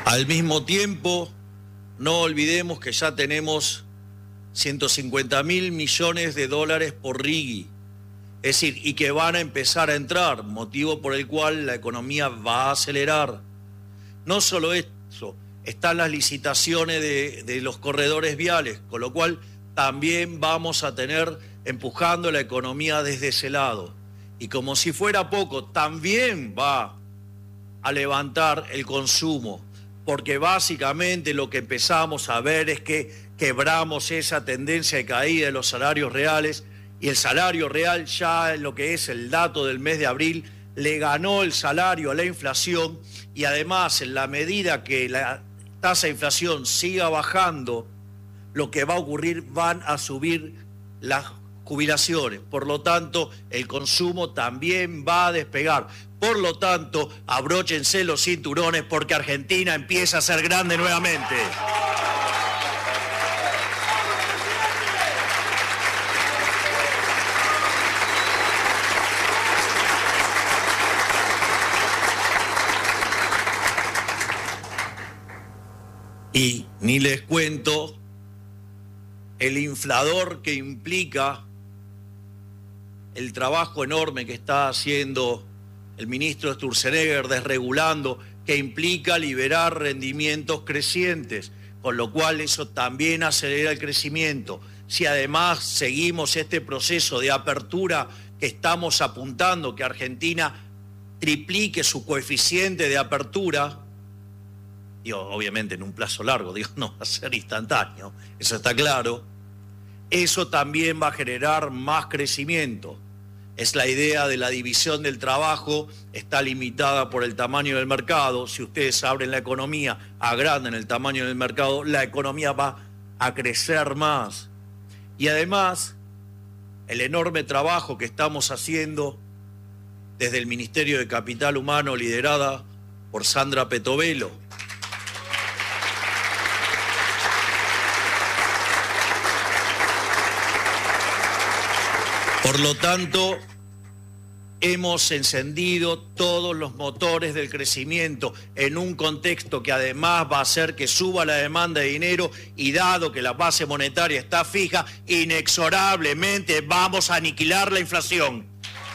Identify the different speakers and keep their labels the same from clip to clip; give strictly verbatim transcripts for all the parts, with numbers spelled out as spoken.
Speaker 1: Al mismo tiempo, no olvidemos que ya tenemos ciento cincuenta mil millones de dólares por RIGI, es decir, y que van a empezar a entrar, motivo por el cual la economía va a acelerar. No solo eso, están las licitaciones de, de los corredores viales, con lo cual también vamos a tener empujando la economía desde ese lado. Y como si fuera poco, también va a levantar el consumo, porque básicamente lo que empezamos a ver es que quebramos esa tendencia de caída de los salarios reales, y el salario real ya en lo que es el dato del mes de abril le ganó el salario a la inflación, y además en la medida que la tasa de inflación siga bajando, lo que va a ocurrir, van a subir las jubilaciones. Por lo tanto, el consumo también va a despegar. Por lo tanto, abróchense los cinturones porque Argentina empieza a ser grande nuevamente. Y ni les cuento el inflador que implica el trabajo enorme que está haciendo el ministro Sturzenegger desregulando, que implica liberar rendimientos crecientes, con lo cual eso también acelera el crecimiento. Si además seguimos este proceso de apertura que estamos apuntando, que Argentina triplique su coeficiente de apertura, y obviamente en un plazo largo, digo, no va a ser instantáneo, eso está claro, eso también va a generar más crecimiento. Es la idea de la división del trabajo, está limitada por el tamaño del mercado. Si ustedes abren la economía, agrandan el tamaño del mercado, la economía va a crecer más. Y además, el enorme trabajo que estamos haciendo desde el Ministerio de Capital Humano, liderada por Sandra Petovelo, por lo tanto, hemos encendido todos los motores del crecimiento en un contexto que además va a hacer que suba la demanda de dinero, y dado que la base monetaria está fija, inexorablemente vamos a aniquilar la inflación.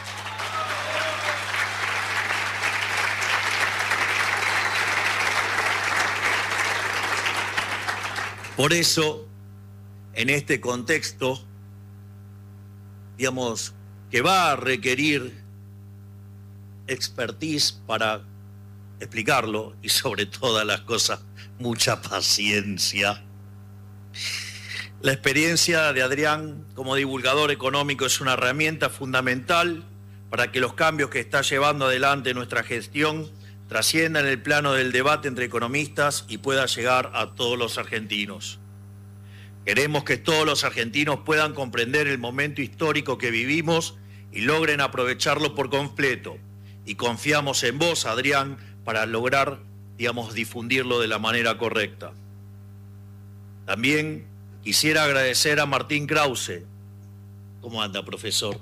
Speaker 1: Por eso, en este contexto, digamos, que va a requerir expertise para explicarlo, y sobre todas las cosas, mucha paciencia. La experiencia de Adrián como divulgador económico es una herramienta fundamental para que los cambios que está llevando adelante nuestra gestión trasciendan el plano del debate entre economistas y pueda llegar a todos los argentinos. Queremos que todos los argentinos puedan comprender el momento histórico que vivimos y logren aprovecharlo por completo. Y confiamos en vos, Adrián, para lograr, digamos, difundirlo de la manera correcta. También quisiera agradecer a Martín Krause. ¿Cómo anda, profesor?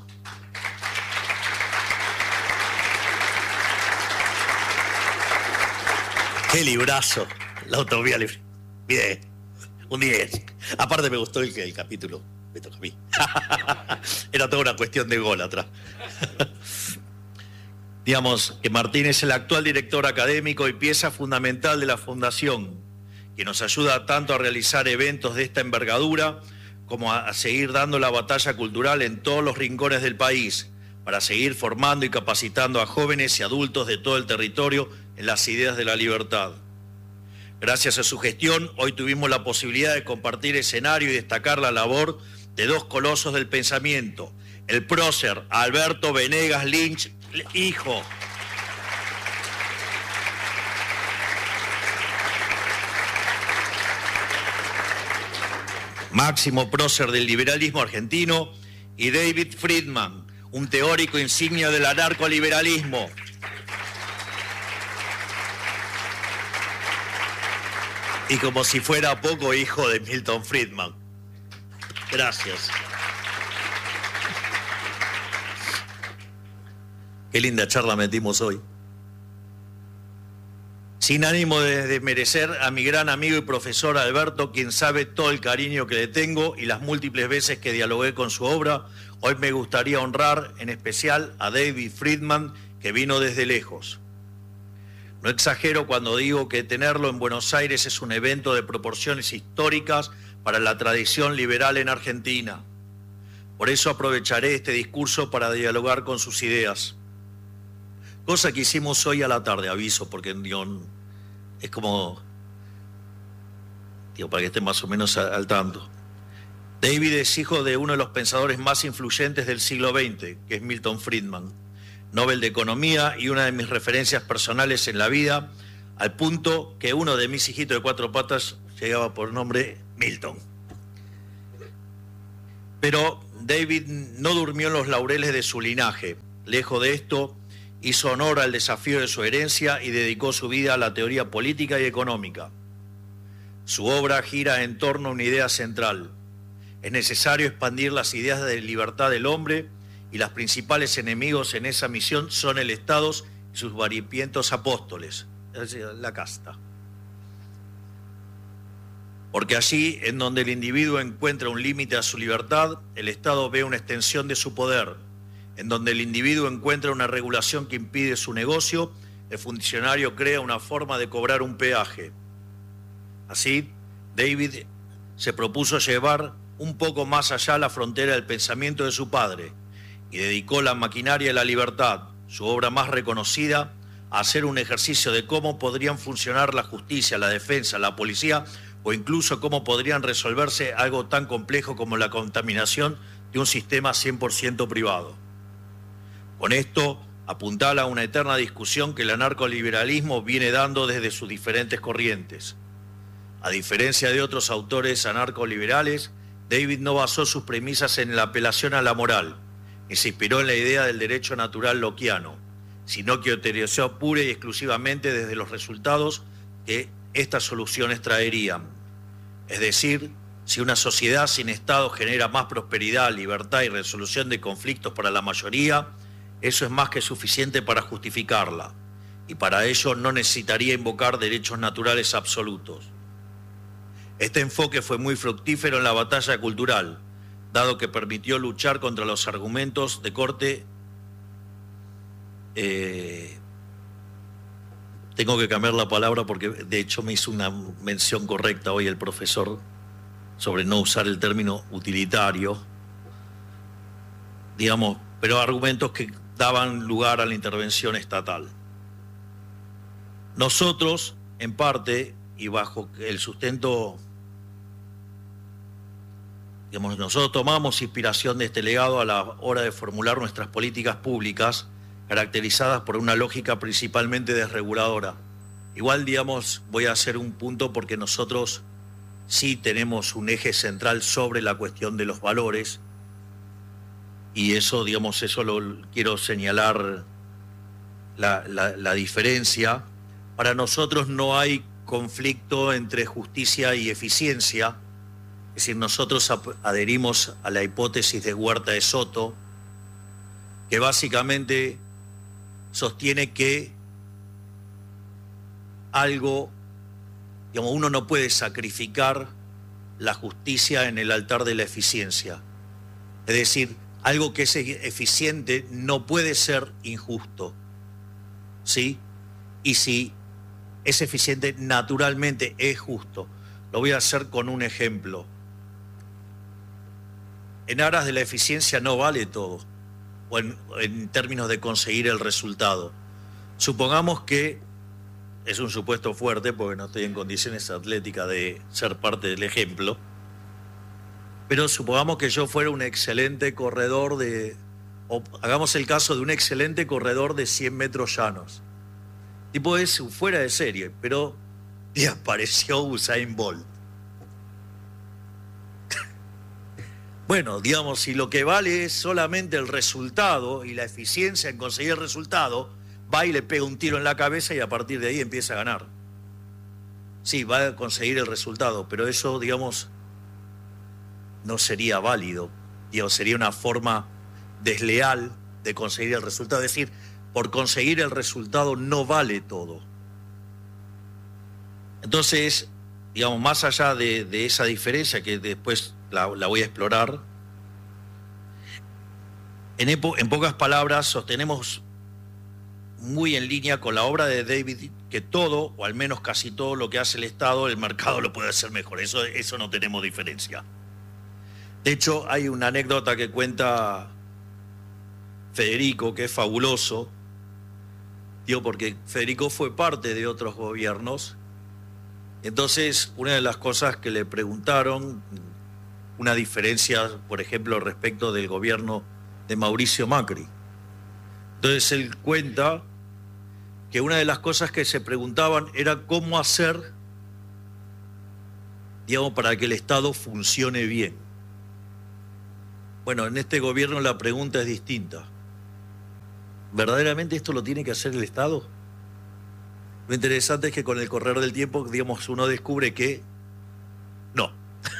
Speaker 1: ¡Qué librazo! La autovía libre. Bien, un diez. Aparte me gustó el, el capítulo, me toca a mí. Era toda una cuestión de gol atrás. Digamos que Martín es el actual director académico y pieza fundamental de la Fundación, que nos ayuda tanto a realizar eventos de esta envergadura como a, a seguir dando la batalla cultural en todos los rincones del país, para seguir formando y capacitando a jóvenes y adultos de todo el territorio en las ideas de la libertad. Gracias a su gestión, hoy tuvimos la posibilidad de compartir escenario y destacar la labor de dos colosos del pensamiento, el prócer Alberto Venegas Lynch, hijo, máximo prócer del liberalismo argentino, y David Friedman, un teórico insignia del anarcoliberalismo. Y como si fuera poco, hijo de Milton Friedman. Gracias. Qué linda charla metimos hoy. Sin ánimo de desmerecer a mi gran amigo y profesor Alberto, quien sabe todo el cariño que le tengo y las múltiples veces que dialogué con su obra, hoy me gustaría honrar en especial a David Friedman, que vino desde lejos. No exagero cuando digo que tenerlo en Buenos Aires es un evento de proporciones históricas para la tradición liberal en Argentina. Por eso aprovecharé este discurso para dialogar con sus ideas. Cosa que hicimos hoy a la tarde, aviso, porque digo, es como, digo, para que estén más o menos al tanto. David es hijo de uno de los pensadores más influyentes del siglo veinte, que es Milton Friedman, Nobel de Economía y una de mis referencias personales en la vida, al punto que uno de mis hijitos de cuatro patas llegaba por nombre Milton. Pero David no durmió en los laureles de su linaje. Lejos de esto, hizo honor al desafío de su herencia y dedicó su vida a la teoría política y económica. Su obra gira en torno a una idea central. Es necesario expandir las ideas de libertad del hombre y los principales enemigos en esa misión son el Estado y sus variopintos apóstoles, es decir, la casta. Porque allí, en donde el individuo encuentra un límite a su libertad, el Estado ve una extensión de su poder. En donde el individuo encuentra una regulación que impide su negocio, el funcionario crea una forma de cobrar un peaje. Así, David se propuso llevar un poco más allá la frontera del pensamiento de su padre y dedicó la maquinaria de la libertad, su obra más reconocida, a hacer un ejercicio de cómo podrían funcionar la justicia, la defensa, la policía o incluso cómo podrían resolverse algo tan complejo como la contaminación de un sistema cien por ciento privado. Con esto apuntala a una eterna discusión que el anarcoliberalismo viene dando desde sus diferentes corrientes. A diferencia de otros autores anarcoliberales, David no basó sus premisas en la apelación a la moral, ni se inspiró en la idea del derecho natural lockeano, sino que teorizó pura y exclusivamente desde los resultados que estas soluciones traerían. Es decir, si una sociedad sin Estado genera más prosperidad, libertad y resolución de conflictos para la mayoría, eso es más que suficiente para justificarla, y para ello no necesitaría invocar derechos naturales absolutos. Este enfoque fue muy fructífero en la batalla cultural, dado que permitió luchar contra los argumentos de corte... Eh, tengo que cambiar la palabra porque de hecho me hizo una mención correcta hoy el profesor sobre no usar el término utilitario, digamos, pero argumentos que daban lugar a la intervención estatal. Nosotros, en parte, y bajo el sustento, digamos, nosotros tomamos inspiración de este legado a la hora de formular nuestras políticas públicas, caracterizadas por una lógica principalmente desreguladora. Igual, digamos, voy a hacer un punto porque nosotros sí tenemos un eje central sobre la cuestión de los valores, y eso, digamos, eso lo quiero señalar la, la, la diferencia. Para nosotros no hay conflicto entre justicia y eficiencia, es decir, nosotros adherimos a la hipótesis de Huerta de Soto, que básicamente sostiene que algo, digamos, uno no puede sacrificar la justicia en el altar de la eficiencia. Es decir, algo que es eficiente no puede ser injusto, ¿sí? Y si es eficiente, naturalmente es justo. Lo voy a hacer con un ejemplo. En aras de la eficiencia no vale todo, o en, en términos de conseguir el resultado. Supongamos que, es un supuesto fuerte porque no estoy en condiciones atléticas de ser parte del ejemplo, pero supongamos que yo fuera un excelente corredor de, o hagamos el caso de un excelente corredor de cien metros llanos. Tipo es fuera de serie, pero y apareció Usain Bolt. Bueno, digamos, si lo que vale es solamente el resultado y la eficiencia en conseguir el resultado, va y le pega un tiro en la cabeza y a partir de ahí empieza a ganar. Sí, va a conseguir el resultado, pero eso, digamos, no sería válido. Digamos, sería una forma desleal de conseguir el resultado. Es decir, por conseguir el resultado no vale todo. Entonces, digamos, más allá de, de esa diferencia que después la, la voy a explorar, en, epo, en pocas palabras sostenemos muy en línea con la obra de David que todo, o al menos casi todo lo que hace el Estado, el mercado lo puede hacer mejor. Eso, eso no tenemos diferencia. De hecho, hay una anécdota que cuenta Federico, que es fabuloso, digo, porque Federico fue parte de otros gobiernos. Entonces, una de las cosas que le preguntaron, una diferencia, por ejemplo, respecto del gobierno de Mauricio Macri. Entonces, él cuenta que una de las cosas que se preguntaban era cómo hacer, digamos, para que el Estado funcione bien. Bueno, en este gobierno la pregunta es distinta. ¿Verdaderamente esto lo tiene que hacer el Estado? Lo interesante es que con el correr del tiempo, digamos, uno descubre que no.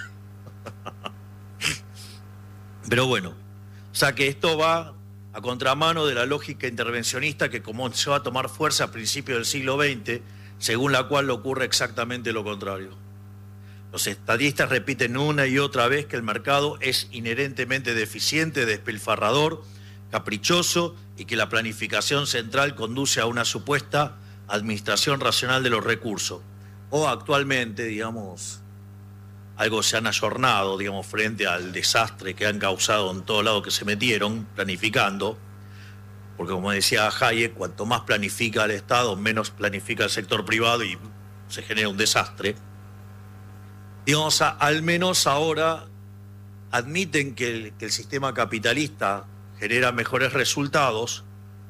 Speaker 1: Pero bueno, o sea que esto va a contramano de la lógica intervencionista que comenzó a tomar fuerza a principios del siglo veinte, según la cual ocurre exactamente lo contrario. Los estadistas repiten una y otra vez que el mercado es inherentemente deficiente, despilfarrador, caprichoso y que la planificación central conduce a una supuesta administración racional de los recursos. O actualmente, digamos, algo se han ayornado, digamos, frente al desastre que han causado en todo lado que se metieron planificando, porque como decía Hayek, cuanto más planifica el Estado, menos planifica el sector privado y se genera un desastre. Digamos, a, al menos ahora admiten que el, que el sistema capitalista genera mejores resultados,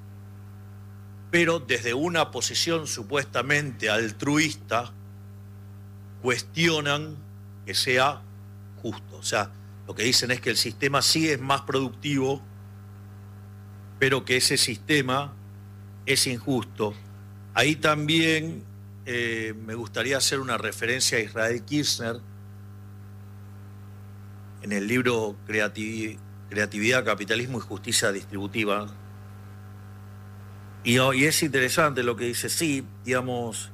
Speaker 1: pero desde una posición supuestamente altruista cuestionan que sea justo. O sea, lo que dicen es que el sistema sí es más productivo, pero que ese sistema es injusto. Ahí también eh, me gustaría hacer una referencia a Israel Kirzner en el libro Creatividad, Creatividad, Capitalismo y Justicia Distributiva. Y, y es interesante lo que dice, sí, digamos,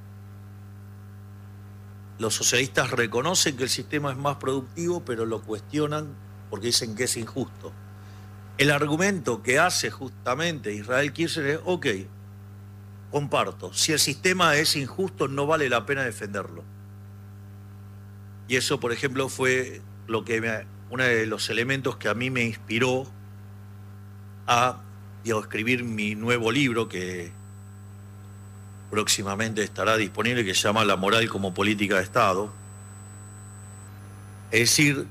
Speaker 1: los socialistas reconocen que el sistema es más productivo, pero lo cuestionan porque dicen que es injusto. El argumento que hace justamente Israel Kirzner es, ok, comparto, si el sistema es injusto no vale la pena defenderlo. Y eso, por ejemplo, fue lo que me, uno de los elementos que a mí me inspiró a, digamos, escribir mi nuevo libro que próximamente estará disponible, que se llama La moral como política de Estado. Es decir,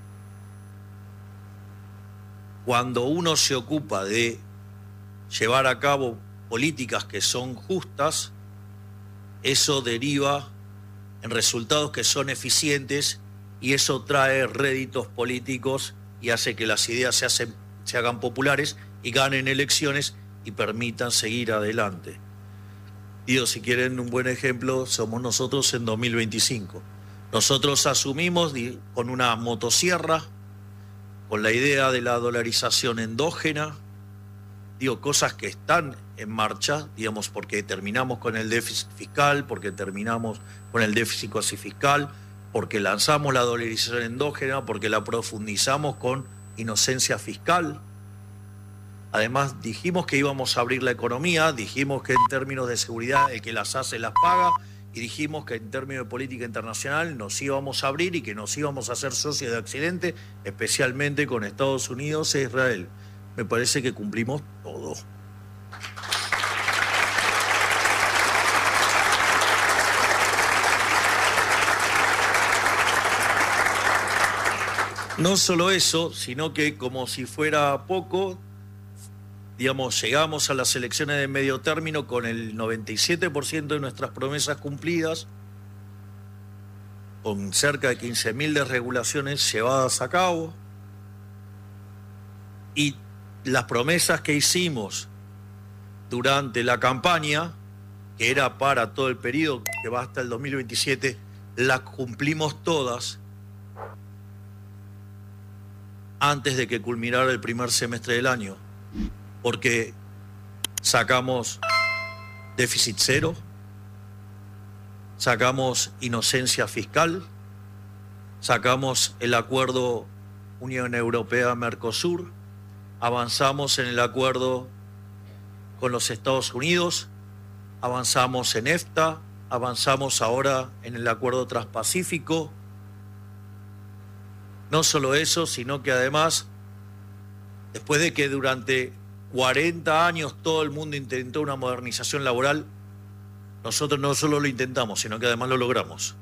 Speaker 1: cuando uno se ocupa de llevar a cabo políticas que son justas, eso deriva en resultados que son eficientes y eso trae réditos políticos y hace que las ideas se, hacen, se hagan populares y ganen elecciones y permitan seguir adelante. Digo, si quieren un buen ejemplo, somos nosotros en dos mil veinticinco. Nosotros asumimos con una motosierra, con la idea de la dolarización endógena, digo, cosas que están en marcha, digamos, porque terminamos con el déficit fiscal, porque terminamos con el déficit cuasi fiscal, porque lanzamos la dolarización endógena, porque la profundizamos con inocencia fiscal. Además, dijimos que íbamos a abrir la economía, dijimos que en términos de seguridad el que las hace las paga, y dijimos que en términos de política internacional nos íbamos a abrir y que nos íbamos a hacer socios de Occidente, especialmente con Estados Unidos e Israel. Me parece que cumplimos todo. No solo eso, sino que como si fuera poco, digamos, llegamos a las elecciones de medio término con el noventa y siete por ciento de nuestras promesas cumplidas, con cerca de quince mil desregulaciones llevadas a cabo, y las promesas que hicimos durante la campaña, que era para todo el periodo que va hasta el dos mil veintisiete, las cumplimos todas antes de que culminara el primer semestre del año, porque sacamos déficit cero, sacamos inocencia fiscal, sacamos el acuerdo Unión Europea-Mercosur, avanzamos en el acuerdo con los Estados Unidos, avanzamos en EFTA, avanzamos ahora en el acuerdo transpacífico. No solo eso, sino que además, después de que durante cuarenta años todo el mundo intentó una modernización laboral, nosotros no solo lo intentamos, sino que además lo logramos.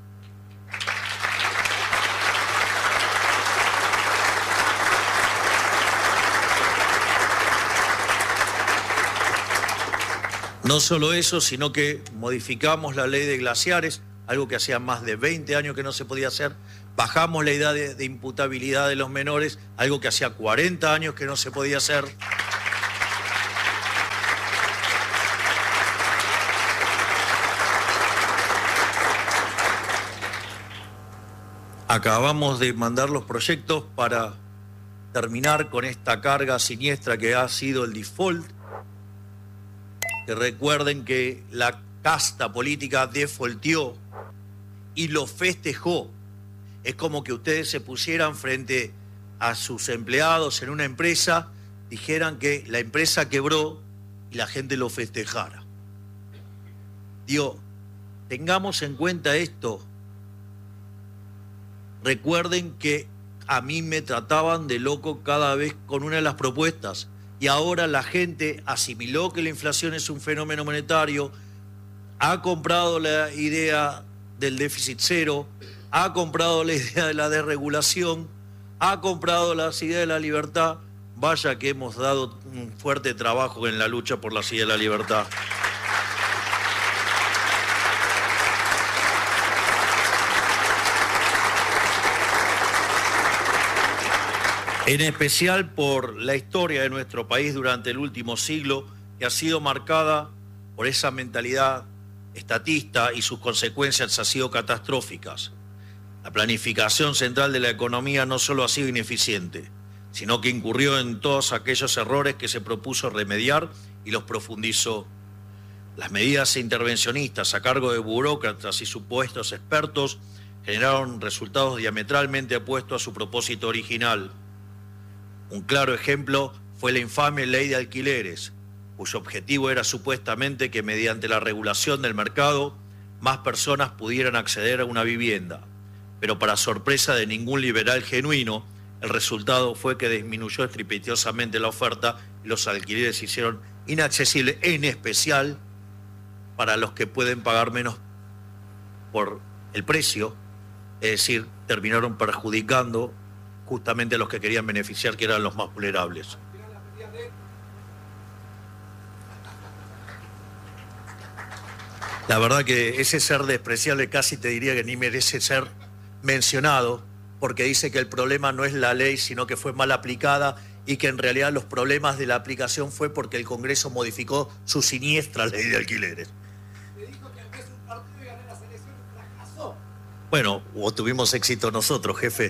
Speaker 1: No solo eso, sino que modificamos la ley de glaciares, algo que hacía más de veinte años que no se podía hacer. Bajamos la edad de, de imputabilidad de los menores, algo que hacía cuarenta años que no se podía hacer. Acabamos de mandar los proyectos para terminar con esta carga siniestra que ha sido el default. Que recuerden que la casta política defaultió y lo festejó. Es como que ustedes se pusieran frente a sus empleados en una empresa, dijeran que la empresa quebró y la gente lo festejara. Digo, tengamos en cuenta esto. Recuerden que a mí me trataban de loco cada vez con una de las propuestas. Y ahora la gente asimiló que la inflación es un fenómeno monetario, ha comprado la idea del déficit cero, ha comprado la idea de la desregulación, ha comprado las ideas de la libertad. Vaya que hemos dado un fuerte trabajo en la lucha por las ideas de la libertad. En especial por la historia de nuestro país durante el último siglo, que ha sido marcada por esa mentalidad estatista y sus consecuencias han sido catastróficas. La planificación central de la economía no solo ha sido ineficiente, sino que incurrió en todos aquellos errores que se propuso remediar y los profundizó. Las medidas intervencionistas a cargo de burócratas y supuestos expertos generaron resultados diametralmente opuestos a su propósito original. Un claro ejemplo fue la infame ley de alquileres, cuyo objetivo era supuestamente que mediante la regulación del mercado más personas pudieran acceder a una vivienda. Pero para sorpresa de ningún liberal genuino, el resultado fue que disminuyó estrepitosamente la oferta y los alquileres se hicieron inaccesibles, en especial para los que pueden pagar menos por el precio, es decir, terminaron perjudicando justamente a los que querían beneficiar, que eran los más vulnerables. La verdad que ese ser despreciable casi te diría que ni merece ser mencionado, porque dice que el problema no es la ley, sino que fue mal aplicada y que en realidad los problemas de la aplicación fue porque el Congreso modificó su siniestra ley de alquileres.
Speaker 2: Me dijo que aunque es un partido y gané las elecciones, fracasó.
Speaker 1: Bueno, o tuvimos éxito nosotros, jefe.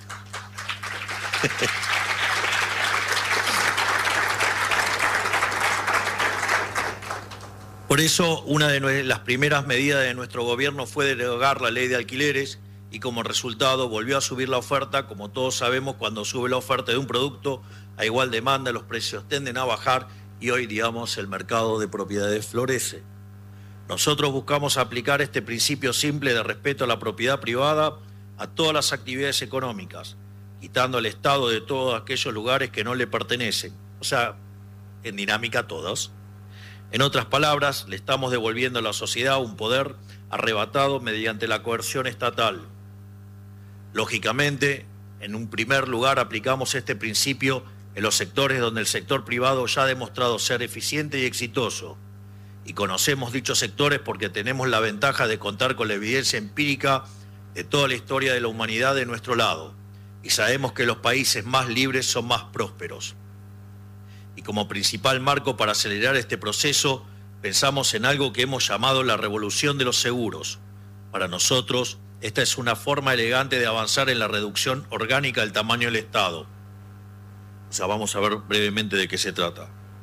Speaker 1: Por eso, una de las primeras medidas de nuestro gobierno fue derogar la ley de alquileres y como resultado volvió a subir la oferta. Como todos sabemos, cuando sube la oferta de un producto a igual demanda, los precios tienden a bajar y hoy, digamos, el mercado de propiedades florece. Nosotros buscamos aplicar este principio simple de respeto a la propiedad privada a todas las actividades económicas, quitando al Estado de todos aquellos lugares que no le pertenecen, o sea, en dinámica todos. En otras palabras, le estamos devolviendo a la sociedad un poder arrebatado mediante la coerción estatal. Lógicamente, en un primer lugar aplicamos este principio en los sectores donde el sector privado ya ha demostrado ser eficiente y exitoso. Y conocemos dichos sectores porque tenemos la ventaja de contar con la evidencia empírica de toda la historia de la humanidad de nuestro lado. Y sabemos que los países más libres son más prósperos. Y como principal marco para acelerar este proceso, pensamos en algo que hemos llamado la revolución de los seguros. Para nosotros, esta es una forma elegante de avanzar en la reducción orgánica del tamaño del Estado. O sea, vamos a ver brevemente de qué se trata.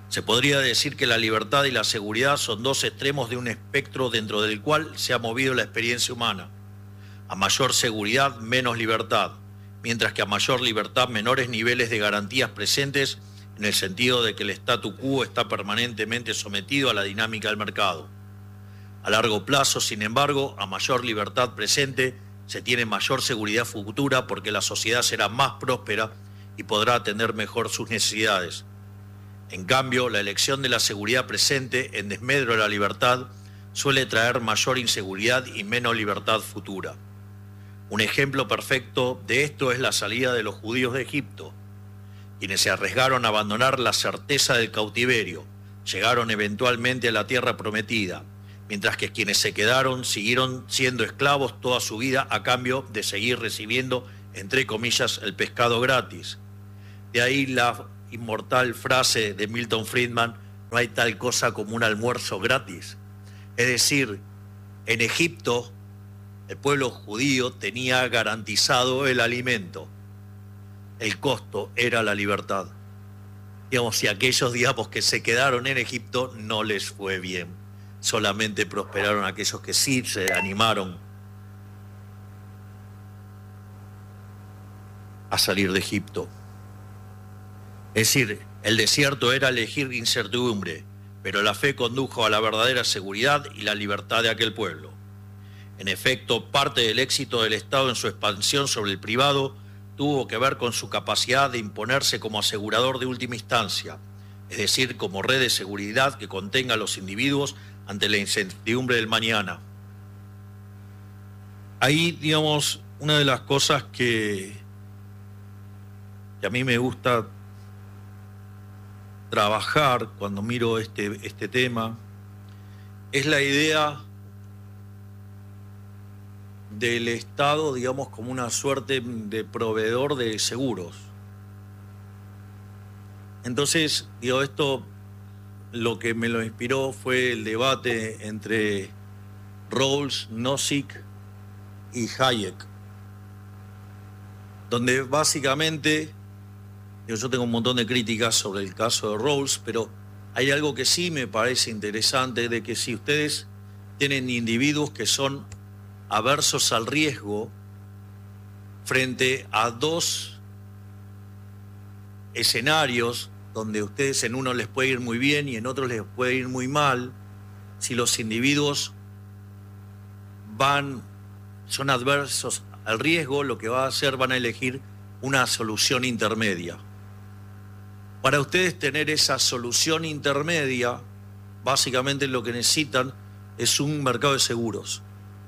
Speaker 1: Se podría decir que la libertad y la seguridad son dos extremos de un espectro dentro del cual se ha movido la experiencia humana. A mayor seguridad, menos libertad, mientras que a mayor libertad, menores niveles de garantías presentes en el sentido de que el statu quo está permanentemente sometido a la dinámica del mercado. A largo plazo, sin embargo, a mayor libertad presente, se tiene mayor seguridad futura porque la sociedad será más próspera y podrá atender mejor sus necesidades. En cambio, la elección de la seguridad presente en desmedro de la libertad suele traer mayor inseguridad y menos libertad futura. Un ejemplo perfecto de esto es la salida de los judíos de Egipto, quienes se arriesgaron a abandonar la certeza del cautiverio, llegaron eventualmente a la tierra prometida, mientras que quienes se quedaron siguieron siendo esclavos toda su vida a cambio de seguir recibiendo, entre comillas, el pescado gratis. De ahí la inmortal frase de Milton Friedman: no hay tal cosa como un almuerzo gratis. Es decir, en Egipto el pueblo judío tenía garantizado el alimento. El costo era la libertad. Digamos, si aquellos, digamos, que se quedaron en Egipto no les fue bien. Solamente prosperaron aquellos que sí se animaron a salir de Egipto. Es decir, el desierto era elegir incertidumbre, pero la fe condujo a la verdadera seguridad y la libertad de aquel pueblo. En efecto, parte del éxito del Estado en su expansión sobre el privado tuvo que ver con su capacidad de imponerse como asegurador de última instancia, es decir, como red de seguridad que contenga a los individuos ante la incertidumbre del mañana. Ahí, digamos, una de las cosas que, que a mí me gusta trabajar cuando miro este, este tema es la idea del Estado, digamos, como una suerte de proveedor de seguros. Entonces, digo, esto lo que me lo inspiró fue el debate entre Rawls, Nozick y Hayek, donde básicamente, digo, yo tengo un montón de críticas sobre el caso de Rawls, pero hay algo que sí me parece interesante, de que si ustedes tienen individuos que son aversos al riesgo frente a dos escenarios donde ustedes en uno les puede ir muy bien y en otro les puede ir muy mal, si los individuos van, son adversos al riesgo, lo que va a hacer, van a elegir una solución intermedia. Para ustedes tener esa solución intermedia, básicamente lo que necesitan es un mercado de seguros.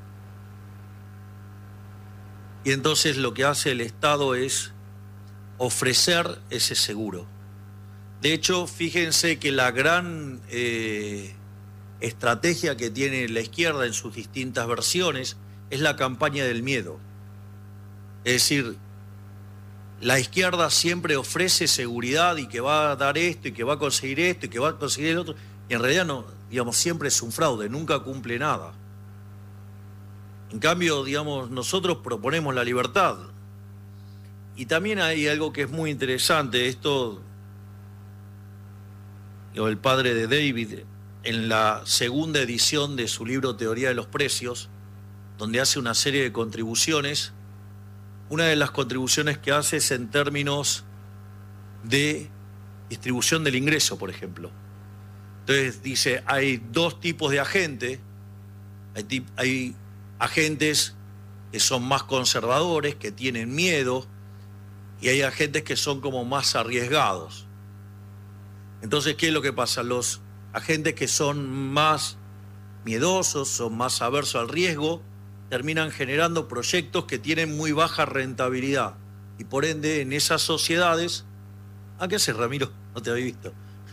Speaker 1: Y entonces lo que hace el Estado es ofrecer ese seguro. De hecho, fíjense que la gran eh, estrategia que tiene la izquierda en sus distintas versiones es la campaña del miedo. Es decir, la izquierda siempre ofrece seguridad y que va a dar esto y que va a conseguir esto y que va a conseguir el otro. Y en realidad no, digamos, siempre es un fraude, nunca cumple nada. En cambio, digamos, nosotros proponemos la libertad. Y también hay algo que es muy interesante, esto, el padre de David, en la segunda edición de su libro Teoría de los Precios, donde hace una serie de contribuciones, una de las contribuciones que hace es en términos de distribución del ingreso, por ejemplo. Entonces dice, hay dos tipos de agentes, hay, hay agentes que son más conservadores, que tienen miedo, y hay agentes que son como más arriesgados. Entonces, ¿qué es lo que pasa? Los agentes que son más miedosos, son más aversos al riesgo, terminan generando proyectos que tienen muy baja rentabilidad. Y por ende, en esas sociedades... ¿Ah, qué haces, Ramiro? No te había visto.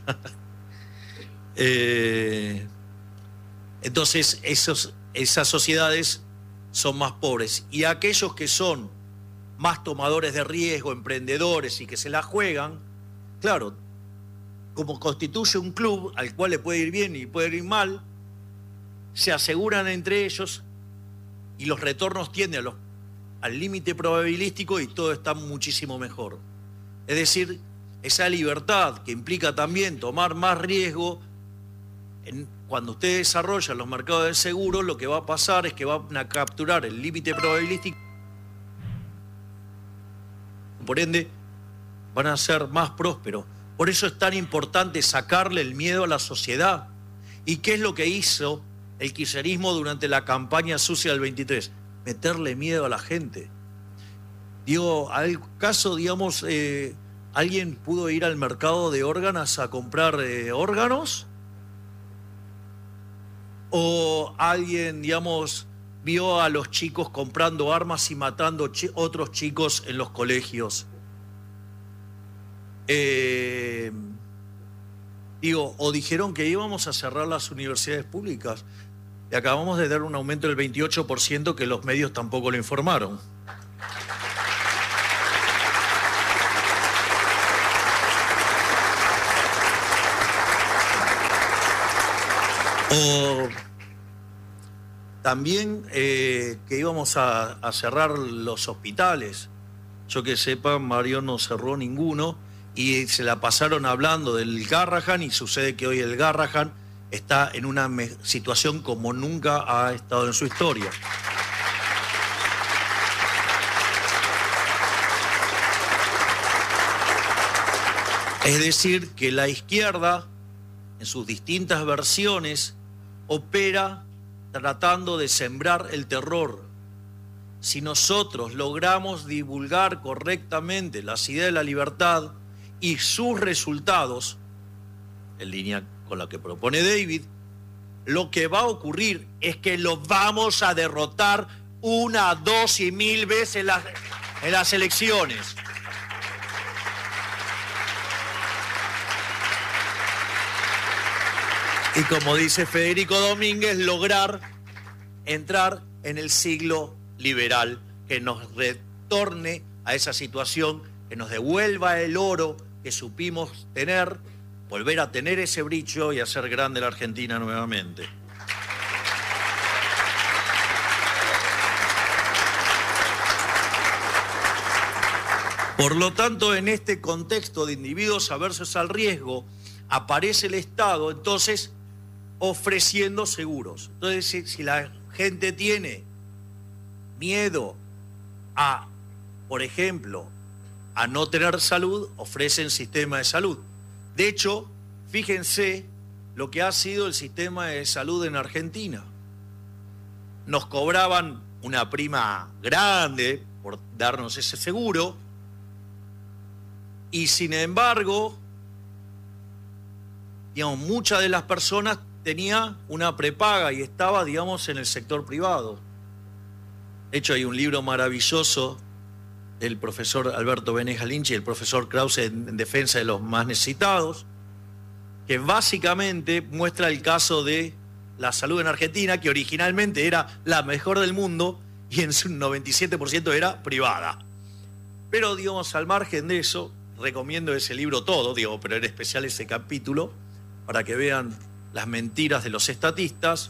Speaker 1: eh, entonces, esos... esas sociedades son más pobres. Y aquellos que son más tomadores de riesgo, emprendedores y que se la juegan, claro, como constituye un club al cual le puede ir bien y puede ir mal, se aseguran entre ellos y los retornos tienden a los, al límite probabilístico y todo está muchísimo mejor. Es decir, esa libertad que implica también tomar más riesgo, en, cuando usted desarrolla los mercados de seguros, lo que va a pasar es que van a capturar el límite probabilístico, por ende van a ser más prósperos. Por eso es tan importante sacarle el miedo a la sociedad. ¿Y qué es lo que hizo el kirchnerismo durante la campaña sucia del veintitrés? Meterle miedo a la gente. Digo, al caso, digamos, eh, ¿alguien pudo ir al mercado de órganos a comprar eh, órganos? ¿O alguien, digamos, vio a los chicos comprando armas y matando chi- otros chicos en los colegios? Eh, digo, o dijeron que íbamos a cerrar las universidades públicas y acabamos de dar un aumento del veintiocho por ciento que los medios tampoco lo informaron. O también eh, que íbamos a, a cerrar los hospitales. Yo que sepa, Mario no cerró ninguno y se la pasaron hablando del Garrahan, y sucede que hoy el Garrahan está en una situación como nunca ha estado en su historia. Es decir, que la izquierda, en sus distintas versiones, opera tratando de sembrar el terror. Si nosotros logramos divulgar correctamente las ideas de la libertad y sus resultados, en línea con lo que propone David, lo que va a ocurrir es que lo vamos a derrotar una, dos y mil veces en las, en las elecciones. Y como dice Federico Domínguez, lograr entrar en el siglo liberal, que nos retorne a esa situación, que nos devuelva el oro que supimos tener, volver a tener ese brillo y hacer grande la Argentina nuevamente. Por lo tanto, en este contexto de individuos aversos al riesgo, aparece el Estado, entonces, ofreciendo seguros. Entonces, si, si la gente tiene miedo a, por ejemplo, a no tener salud, ofrecen sistema de salud. De hecho, fíjense lo que ha sido el sistema de salud en Argentina. Nos cobraban una prima grande por darnos ese seguro y, sin embargo, digamos, muchas de las personas tenía una prepaga y estaba, digamos, en el sector privado. De hecho, hay un libro maravilloso del profesor Alberto Beneja Lynch y el profesor Krause en, en defensa de los más necesitados, que básicamente muestra el caso de la salud en Argentina, que originalmente era la mejor del mundo y en su noventa y siete por ciento era privada. Pero, digamos, al margen de eso, recomiendo ese libro todo, digo, pero en especial ese capítulo, para que vean las mentiras de los estatistas.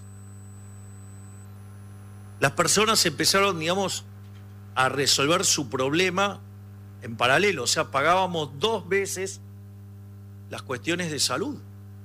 Speaker 1: Las personas empezaron, digamos, a resolver su problema en paralelo, o sea, pagábamos dos veces las cuestiones de salud.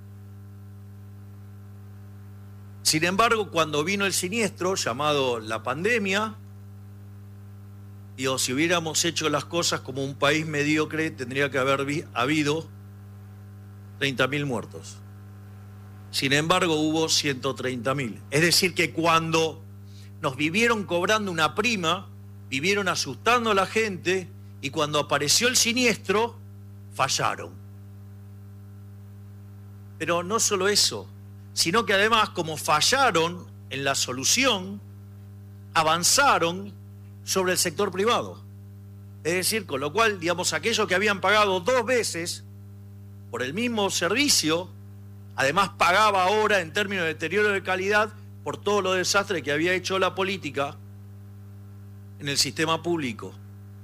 Speaker 1: Sin embargo, cuando vino el siniestro llamado la pandemia, digo, si hubiéramos hecho las cosas como un país mediocre, tendría que haber vi- habido treinta mil muertos. Sin embargo, hubo ciento treinta mil. Es decir, que cuando nos vivieron cobrando una prima, vivieron asustando a la gente, y cuando apareció el siniestro, fallaron. Pero no solo eso, sino que además, como fallaron en la solución, avanzaron sobre el sector privado. Es decir, con lo cual, digamos, aquellos que habían pagado dos veces por el mismo servicio, además pagaba ahora en términos de deterioro de calidad por todo lo desastre que había hecho la política en el sistema público.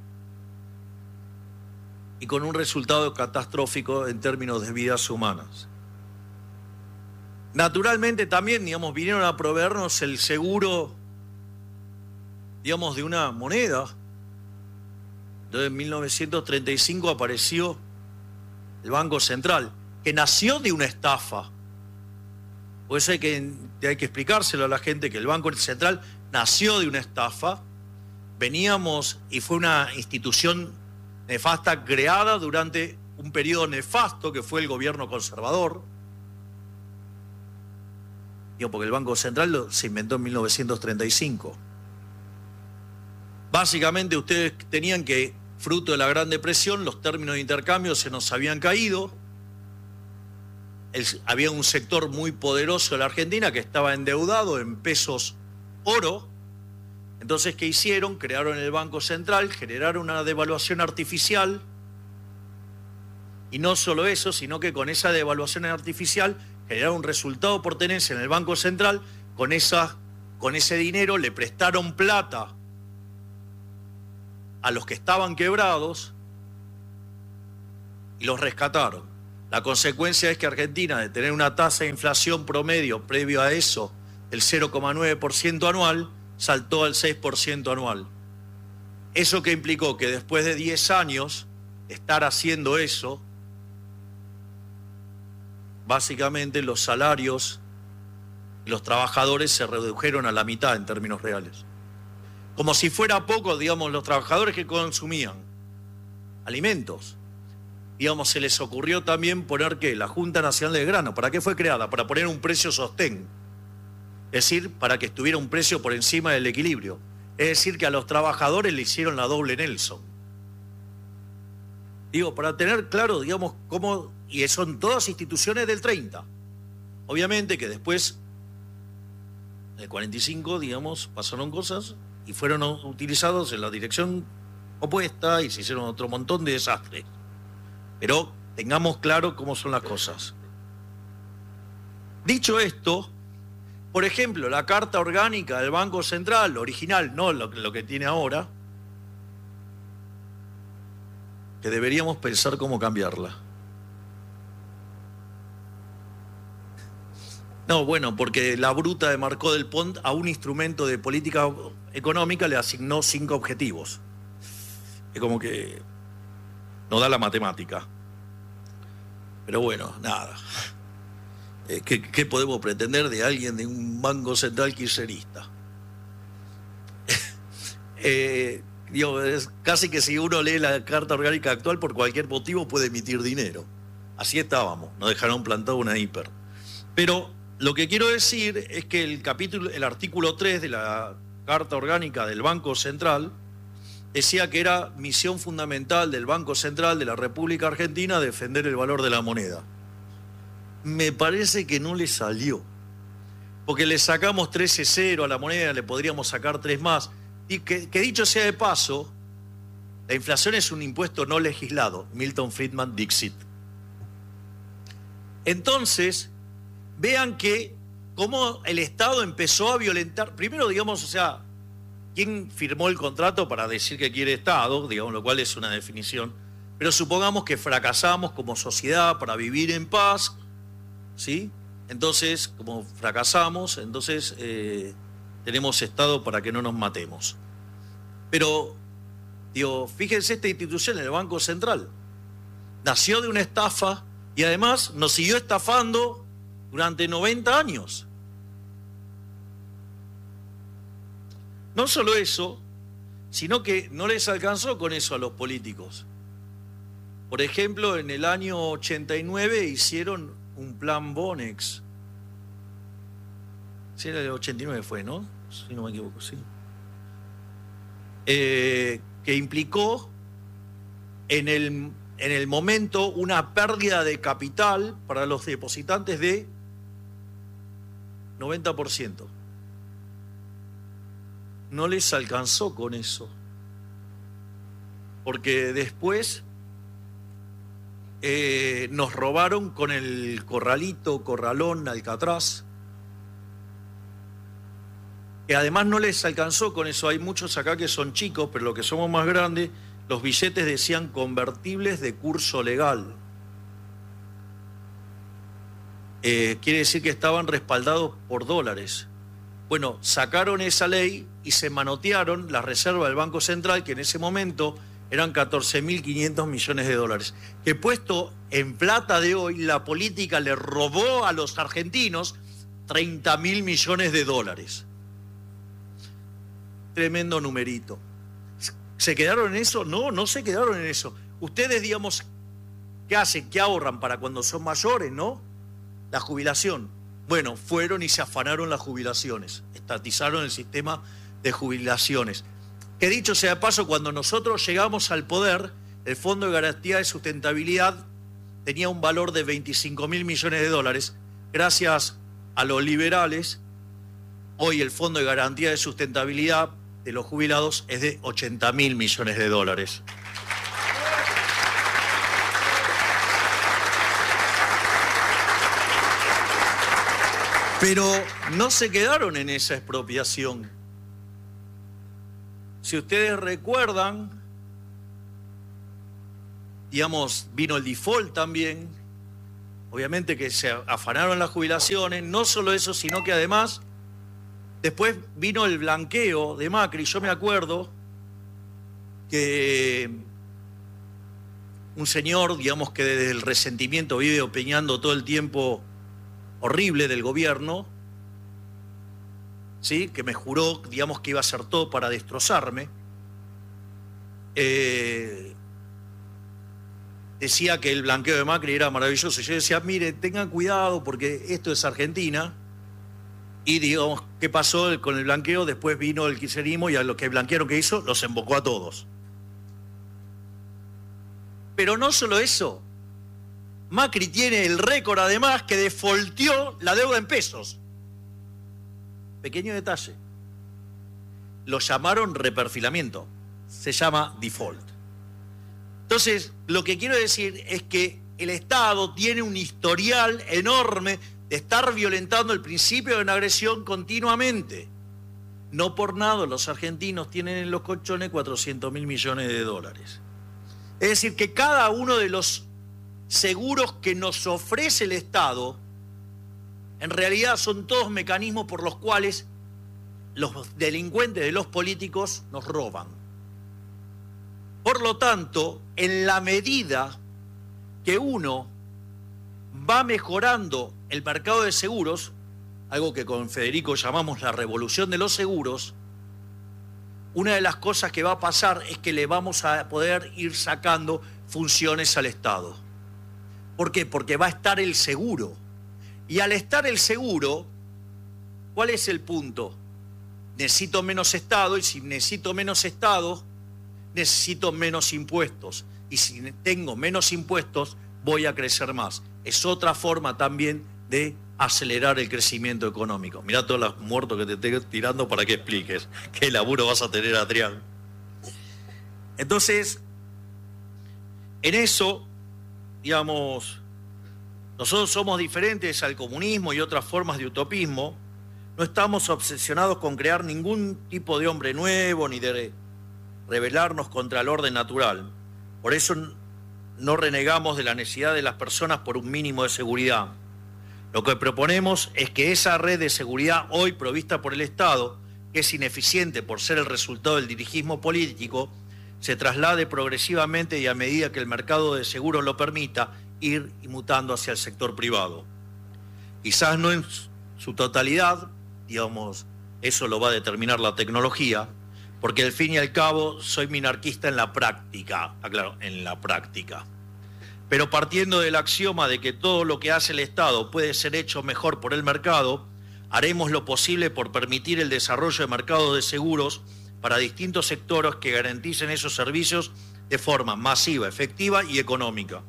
Speaker 1: Y con un resultado catastrófico en términos de vidas humanas. Naturalmente también, digamos, vinieron a proveernos el seguro, digamos, de una moneda. Entonces en mil novecientos treinta y cinco apareció el Banco Central, que nació de una estafa. Por eso hay que, hay que explicárselo a la gente que el Banco Central nació de una estafa. Veníamos, y fue una institución nefasta creada durante un periodo nefasto que fue el gobierno conservador. Digo, porque el Banco Central lo, se inventó en mil novecientos treinta y cinco. Básicamente ustedes tenían que, fruto de la Gran Depresión, los términos de intercambio se nos habían caído. El, había un sector muy poderoso de la Argentina que estaba endeudado en pesos oro. Entonces, ¿qué hicieron? Crearon el Banco Central, generaron una devaluación artificial. Y no solo eso, sino que con esa devaluación artificial generaron un resultado por tenencia en el Banco Central. Con, esa, con ese dinero le prestaron plata a los que estaban quebrados y los rescataron. La consecuencia es que Argentina, de tener una tasa de inflación promedio previo a eso del cero coma nueve por ciento anual, saltó al seis por ciento anual. Eso que implicó que después de diez años estar haciendo eso, básicamente los salarios de los trabajadores se redujeron a la mitad en términos reales. Como si fuera poco, digamos, los trabajadores que consumían alimentos, digamos, se les ocurrió también poner, ¿qué? La Junta Nacional del Grano. ¿Para qué fue creada? Para poner un precio sostén. Es decir, para que estuviera un precio por encima del equilibrio. Es decir, que a los trabajadores le hicieron la doble Nelson. Digo, para tener claro, digamos, cómo... Y son todas instituciones del treinta. Obviamente que después, en el cuarenta y cinco, digamos, pasaron cosas y fueron utilizados en la dirección opuesta y se hicieron otro montón de desastres. Pero tengamos claro cómo son las cosas. Dicho esto, por ejemplo, la Carta Orgánica del Banco Central, original, no lo, lo que tiene ahora, que deberíamos pensar cómo cambiarla. No, bueno, porque la bruta de Marcó del Pont a un instrumento de política económica le asignó cinco objetivos. Es como que no da la matemática. Pero bueno, nada. Eh, ¿qué, ¿Qué podemos pretender de alguien de un Banco Central kirchnerista? eh, digo, es casi que si uno lee la Carta Orgánica actual, por cualquier motivo puede emitir dinero. Así estábamos, nos dejaron plantado una hiper. Pero lo que quiero decir es que el capítulo, el artículo tres de la Carta Orgánica del Banco Central decía que era misión fundamental del Banco Central de la República Argentina defender el valor de la moneda. Me parece que no le salió, porque le sacamos trece cero a la moneda, le podríamos sacar tres más. Y que, que dicho sea de paso, la inflación es un impuesto no legislado, Milton Friedman Dixit. Entonces, vean que cómo el Estado empezó a violentar, primero, digamos, o sea, ¿quién firmó el contrato para decir que quiere Estado? Digamos, lo cual es una definición. Pero supongamos que fracasamos como sociedad para vivir en paz, ¿sí? Entonces, como fracasamos, entonces eh, tenemos Estado para que no nos matemos. Pero, digo, fíjense, esta institución, el Banco Central, nació de una estafa y además nos siguió estafando durante noventa años. No solo eso, sino que no les alcanzó con eso a los políticos. Por ejemplo, en el año ochenta y nueve hicieron un plan Bonex. Sí, era el ochenta y nueve fue, ¿no? Si no me equivoco, sí. Eh, que implicó en el, en el momento una pérdida de capital para los depositantes de noventa por ciento. No les alcanzó con eso, porque después eh, nos robaron con el corralito, corralón, Alcatraz, que además no les alcanzó con eso. Hay muchos acá que son chicos, pero los que somos más grandes, los billetes decían convertibles de curso legal. Eh, quiere decir que estaban respaldados por dólares. Bueno, sacaron esa ley y se manotearon la reserva del Banco Central, que en ese momento eran catorce mil quinientos millones de dólares. Que puesto en plata de hoy, la política le robó a los argentinos treinta mil millones de dólares. Tremendo numerito. ¿Se quedaron en eso? No, no se quedaron en eso. Ustedes, digamos, ¿qué hacen? ¿Qué ahorran para cuando son mayores, no? La jubilación. Bueno, fueron y se afanaron las jubilaciones. Estatizaron el sistema de jubilaciones. Que dicho sea de paso, cuando nosotros llegamos al poder, el Fondo de Garantía de Sustentabilidad tenía un valor de veinticinco mil millones de dólares. Gracias a los liberales, hoy el Fondo de Garantía de Sustentabilidad de los jubilados es de ochenta mil millones de dólares. Pero no se quedaron en esa expropiación. Si ustedes recuerdan, digamos, vino el default también, obviamente que se afanaron las jubilaciones, no solo eso, sino que además después vino el blanqueo de Macri. Yo me acuerdo que un señor, digamos, que desde el resentimiento vive opinando todo el tiempo horrible del gobierno, ¿sí?, que me juró, digamos, que iba a hacer todo para destrozarme, eh, decía que el blanqueo de Macri era maravilloso. Yo decía, mire, tengan cuidado porque esto es Argentina. Y digamos, ¿qué pasó con el blanqueo? Después vino el kirchnerismo y a los que blanquearon que hizo, los embocó a todos. Pero no solo eso. Macri tiene el récord además que defaultió la deuda en pesos. Pequeño detalle. Lo llamaron reperfilamiento. Se llama default. Entonces, lo que quiero decir es que el Estado tiene un historial enorme de estar violentando el principio de una agresión continuamente. No por nada los argentinos tienen en los colchones cuatrocientos mil millones de dólares. Es decir, que cada uno de los seguros que nos ofrece el Estado, en realidad son todos mecanismos por los cuales los delincuentes de los políticos nos roban. Por lo tanto, en la medida que uno va mejorando el mercado de seguros, algo que con Federico llamamos la revolución de los seguros, una de las cosas que va a pasar es que le vamos a poder ir sacando funciones al Estado. ¿Por qué? Porque va a estar el seguro. Y al estar el seguro, ¿cuál es el punto? Necesito menos Estado, y si necesito menos Estado, necesito menos impuestos. Y si tengo menos impuestos, voy a crecer más. Es otra forma también de acelerar el crecimiento económico. Mirá todos los muertos que te estoy tirando para que expliques qué laburo vas a tener, Adrián. Entonces, en eso, digamos, nosotros somos diferentes al comunismo y otras formas de utopismo. No estamos obsesionados con crear ningún tipo de hombre nuevo ni de rebelarnos contra el orden natural. Por eso no renegamos de la necesidad de las personas por un mínimo de seguridad. Lo que proponemos es que esa red de seguridad hoy provista por el Estado, que es ineficiente por ser el resultado del dirigismo político, se traslade progresivamente y a medida que el mercado de seguros lo permita, ir mutando hacia el sector privado. Quizás no en su totalidad, digamos, eso lo va a determinar la tecnología, porque al fin y al cabo soy minarquista en la práctica, aclaro, en la práctica. Pero partiendo del axioma de que todo lo que hace el Estado puede ser hecho mejor por el mercado, haremos lo posible por permitir el desarrollo de mercados de seguros para distintos sectores que garanticen esos servicios de forma masiva, efectiva y económica.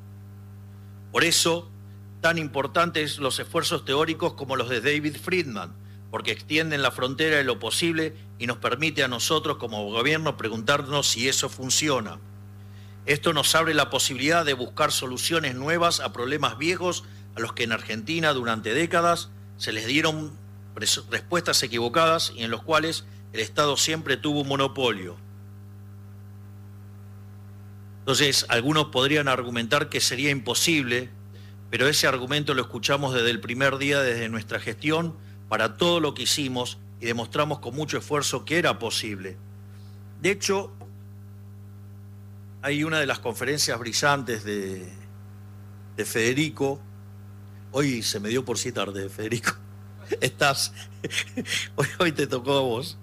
Speaker 1: Por eso, tan importantes los esfuerzos teóricos como los de David Friedman, porque extienden la frontera de lo posible y nos permite a nosotros como gobierno preguntarnos si eso funciona. Esto nos abre la posibilidad de buscar soluciones nuevas a problemas viejos a los que en Argentina durante décadas se les dieron respuestas equivocadas y en los cuales el Estado siempre tuvo un monopolio. Entonces, algunos podrían argumentar que sería imposible, pero ese argumento lo escuchamos desde el primer día, desde nuestra gestión, para todo lo que hicimos y demostramos con mucho esfuerzo que era posible. De hecho, hay una de las conferencias brillantes de, de Federico. Hoy se me dio por sí tarde, Federico. Estás. Hoy, hoy te tocó a vos.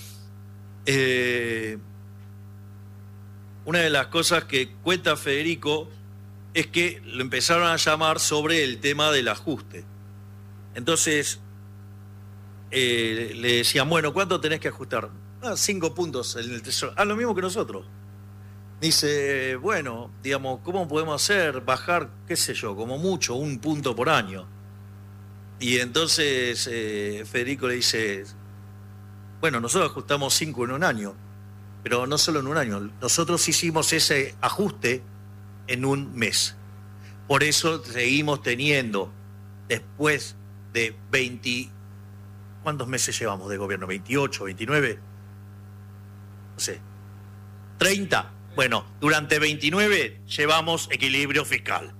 Speaker 1: Eh, una de las cosas que cuenta Federico es que lo empezaron a llamar sobre el tema del ajuste. Entonces, eh, le decían, bueno, ¿cuánto tenés que ajustar? Ah, cinco puntos en el tesoro. Ah, lo mismo que nosotros. Dice, bueno, digamos, ¿cómo podemos hacer? Bajar, qué sé yo, como mucho, un punto por año. Y entonces eh, Federico le dice, bueno, nosotros ajustamos cinco en un año, pero no solo en un año, nosotros hicimos ese ajuste en un mes. Por eso seguimos teniendo, después de veinte, ¿cuántos meses llevamos de gobierno? ¿veintiocho, veintinueve? No sé, ¿treinta? Bueno, durante veintinueve llevamos equilibrio fiscal.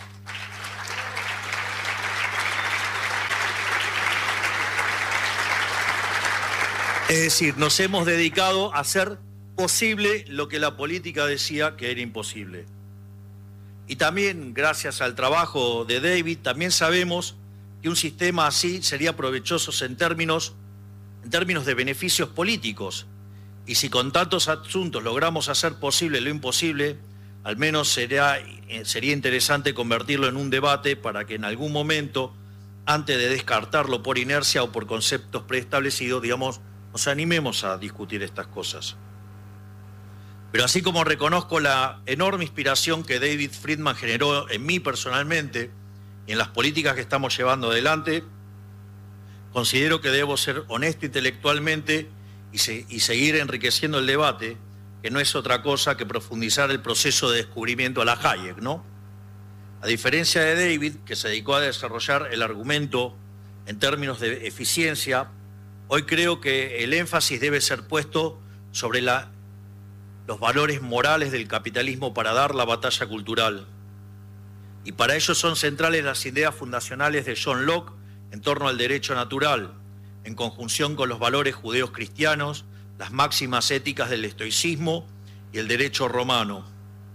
Speaker 1: Es decir, nos hemos dedicado a hacer posible lo que la política decía que era imposible. Y también, gracias al trabajo de David, también sabemos que un sistema así sería provechoso en términos, en términos de beneficios políticos. Y si con tantos asuntos logramos hacer posible lo imposible, al menos sería, sería interesante convertirlo en un debate para que en algún momento, antes de descartarlo por inercia o por conceptos preestablecidos, digamos, nos animemos a discutir estas cosas. Pero así como reconozco la enorme inspiración que David Friedman generó en mí personalmente y en las políticas que estamos llevando adelante, considero que debo ser honesto intelectualmente y, se, y seguir enriqueciendo el debate, que no es otra cosa que profundizar el proceso de descubrimiento a la Hayek, ¿no? A diferencia de David, que se dedicó a desarrollar el argumento en términos de eficiencia, hoy creo que el énfasis debe ser puesto sobre la, los valores morales del capitalismo para dar la batalla cultural. Y para ello son centrales las ideas fundacionales de John Locke en torno al derecho natural, en conjunción con los valores judeos cristianos, las máximas éticas del estoicismo y el derecho romano.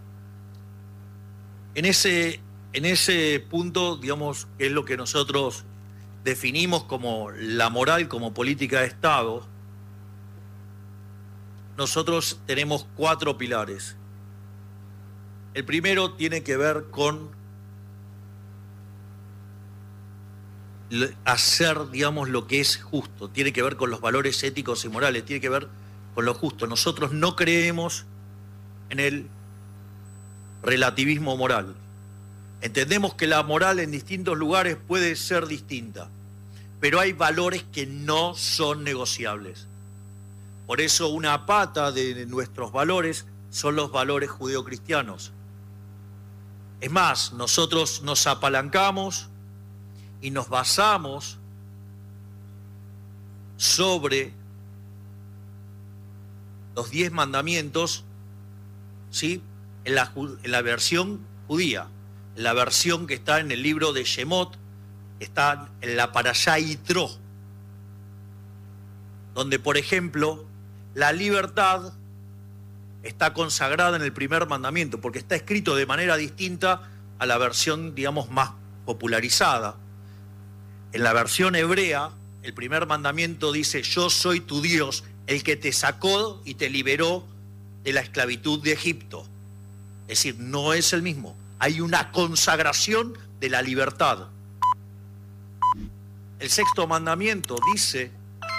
Speaker 1: En ese, en ese punto, digamos, que es lo que nosotros definimos como la moral como política de Estado, nosotros tenemos cuatro pilares. El primero tiene que ver con hacer, digamos, lo que es justo, tiene que ver con los valores éticos y morales, tiene que ver con lo justo. Nosotros no creemos en el relativismo moral. Entendemos que la moral en distintos lugares puede ser distinta, pero hay valores que no son negociables. Por eso una pata de nuestros valores son los valores judeocristianos. Es más, nosotros nos apalancamos y nos basamos sobre los diez mandamientos, ¿sí? en, la, en la versión judía, en la versión que está en el libro de Shemot, está en la Parashá Yitro, donde, por ejemplo, la libertad está consagrada en el primer mandamiento, porque está escrito de manera distinta a la versión, digamos, más popularizada. En la versión hebrea, el primer mandamiento dice, yo soy tu Dios, el que te sacó y te liberó de la esclavitud de Egipto. Es decir, no es el mismo. Hay una consagración de la libertad. El sexto mandamiento dice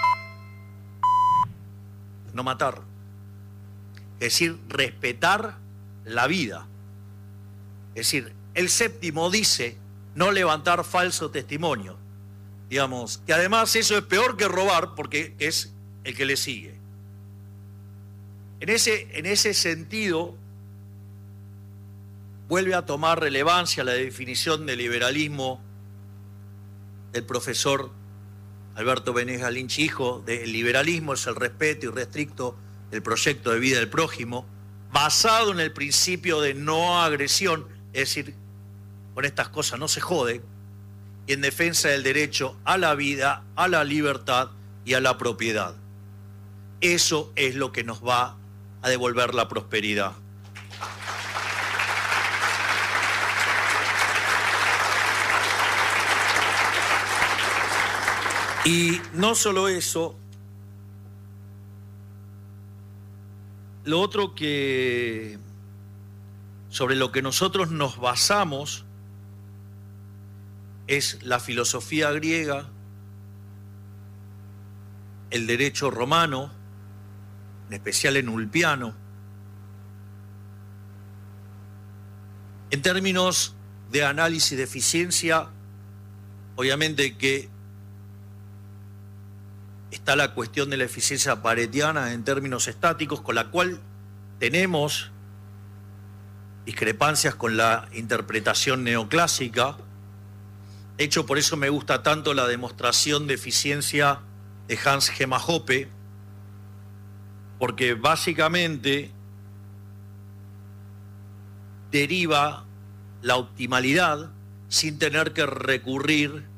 Speaker 1: no matar. Es decir, respetar la vida. Es decir, el séptimo dice no levantar falso testimonio. Digamos, que además eso es peor que robar porque es el que le sigue. En ese, en ese sentido, vuelve a tomar relevancia la definición de liberalismo del profesor Alberto Benegas Lynch, hijo del liberalismo, es el respeto irrestricto del proyecto de vida del prójimo, basado en el principio de no agresión, es decir, con estas cosas no se jode, y en defensa del derecho a la vida, a la libertad y a la propiedad. Eso es lo que nos va a devolver la prosperidad. Y no solo eso, lo otro que sobre lo que nosotros nos basamos es la filosofía griega, el derecho romano, en especial en Ulpiano. En términos de análisis de eficiencia, obviamente que está la cuestión de la eficiencia paretiana en términos estáticos, con la cual tenemos discrepancias con la interpretación neoclásica. De hecho, por eso me gusta tanto la demostración de eficiencia de Hans Gemma Hoppe, porque básicamente deriva la optimalidad sin tener que recurrir